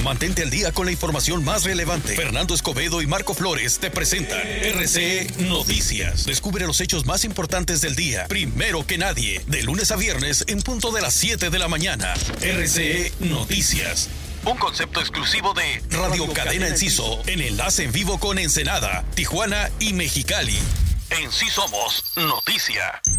Mantente al día con la información más relevante. Fernando Escobedo y Marco Flores te presentan RCE Noticias. Descubre los hechos más importantes del día, primero que nadie, de lunes a viernes en punto de las 7 de la mañana. RCE Noticias. Un concepto exclusivo de Radio Cadena Enciso, en enlace en vivo con Ensenada, Tijuana y Mexicali. En Sí Somos Noticia.